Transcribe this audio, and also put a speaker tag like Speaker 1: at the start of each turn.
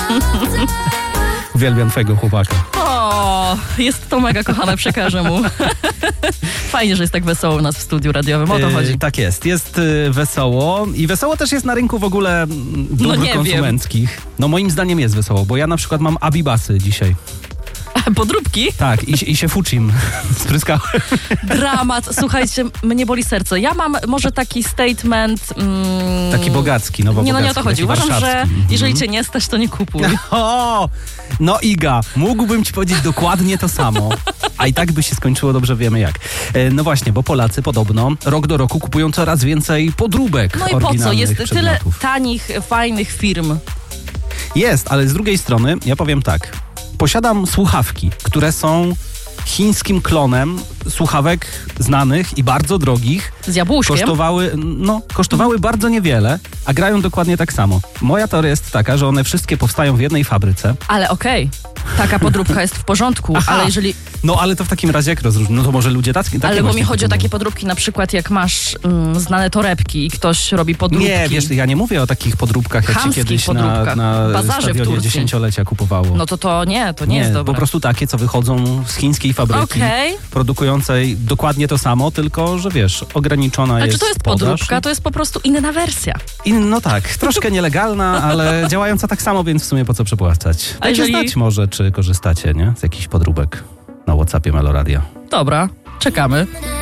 Speaker 1: Uwielbiam twojego chłopaka.
Speaker 2: O, jest to mega kochane, przekażę mu. Fajnie, że jest tak wesoło u nas w studiu radiowym, o to chodzi.
Speaker 1: Tak jest. Jest wesoło i wesoło też jest na rynku w ogóle dóbr konsumenckich. No moim zdaniem jest wesoło, bo ja na przykład mam Abibasy dzisiaj.
Speaker 2: Podróbki?
Speaker 1: Tak, i się fucim spryskałem.
Speaker 2: Dramat. Słuchajcie, mnie boli serce. Ja mam może taki statement...
Speaker 1: Taki bogacki, nowobogacki.
Speaker 2: Nie o to chodzi. Uważam,
Speaker 1: warszawski.
Speaker 2: że jeżeli cię nie stać, to nie kupuj.
Speaker 1: O, no Iga, mógłbym ci powiedzieć dokładnie to samo, a i tak by się skończyło, dobrze wiemy jak. No właśnie, bo Polacy podobno rok do roku kupują coraz więcej podróbek
Speaker 2: No i po co? Jest
Speaker 1: przedmiotów.
Speaker 2: tyle tanich, fajnych firm.
Speaker 1: Jest, ale z drugiej strony, ja powiem tak, posiadam słuchawki, które są chińskim klonem słuchawek znanych i bardzo drogich.
Speaker 2: Z jabłuszkiem?
Speaker 1: Kosztowały bardzo niewiele, a grają dokładnie tak samo. Moja teoria jest taka, że one wszystkie powstają w jednej fabryce.
Speaker 2: Ale okej, taka podróbka jest w porządku, ale jeżeli...
Speaker 1: No ale to w takim razie jak rozróżnić? No to może ludzie takie
Speaker 2: Ale bo mi chodzi o
Speaker 1: kupują.
Speaker 2: takie podróbki, na przykład jak masz znane torebki i ktoś robi podróbki.
Speaker 1: Nie, wiesz, ja nie mówię o takich podróbkach, jak się
Speaker 2: Chamskich
Speaker 1: kiedyś
Speaker 2: podróbkach.
Speaker 1: na
Speaker 2: Bazarze w
Speaker 1: stadionie
Speaker 2: Turcji.
Speaker 1: dziesięciolecia kupowało.
Speaker 2: No to nie jest dobre.
Speaker 1: Po prostu takie, co wychodzą z chińskiej fabryki, produkującej dokładnie to samo, tylko, że wiesz, ograniczona
Speaker 2: Ale
Speaker 1: jest
Speaker 2: czy to jest
Speaker 1: podaż.
Speaker 2: podróbka? To jest po prostu inna wersja.
Speaker 1: No tak, troszkę nielegalna, ale działająca tak samo, więc w sumie po co przepłacać.
Speaker 2: A jeżeli...
Speaker 1: znać może, czy korzystacie, nie? Z jakichś podróbek na WhatsAppie Meloradia.
Speaker 2: Dobra, czekamy.